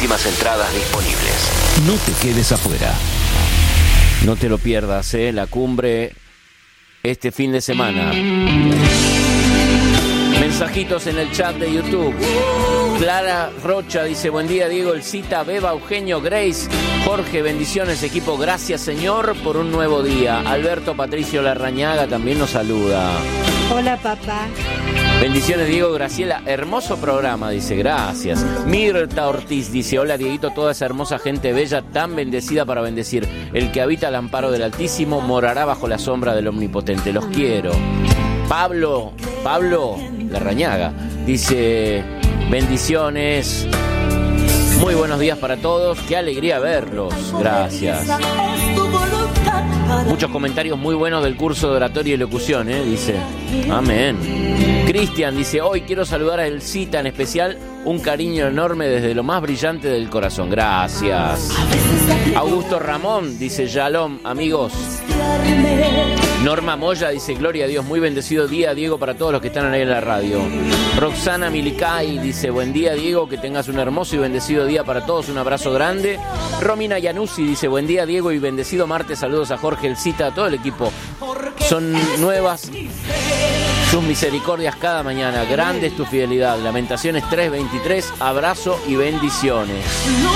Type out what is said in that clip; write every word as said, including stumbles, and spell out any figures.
Últimas entradas disponibles. No te quedes afuera. No te lo pierdas, ¿eh? La cumbre este fin de semana. Mensajitos en el chat de YouTube. Clara Rocha dice: buen día, Diego, el Cita, Beba, Eugenio, Grace, Jorge, bendiciones, equipo, gracias Señor por un nuevo día. Alberto Patricio Larrañaga también nos saluda. Hola, papá. Bendiciones, Diego, Graciela, hermoso programa, dice, gracias. Mirta Ortiz dice: hola, Dieguito, toda esa hermosa gente bella, tan bendecida para bendecir. El que habita al amparo del Altísimo morará bajo la sombra del Omnipotente. Los quiero. Pablo, Pablo Larrañaga dice: bendiciones, muy buenos días para todos, qué alegría verlos, gracias. Muchos comentarios muy buenos del curso de oratoria y locución, ¿eh? Dice, amén. Cristian dice: hoy quiero saludar a El Cita, en especial un cariño enorme desde lo más brillante del corazón, gracias. Augusto Ramón dice: Shalom, amigos. Norma Moya dice: gloria a Dios, muy bendecido día, Diego, para todos los que están ahí en la radio. Roxana Milicay dice: buen día, Diego, que tengas un hermoso y bendecido día para todos, un abrazo grande. Romina Yanussi dice: buen día, Diego, y bendecido martes, saludos a Jorge, El Cita, a todo el equipo. Son nuevas sus misericordias cada mañana, grande es tu fidelidad. Lamentaciones tres veintitrés, abrazo y bendiciones.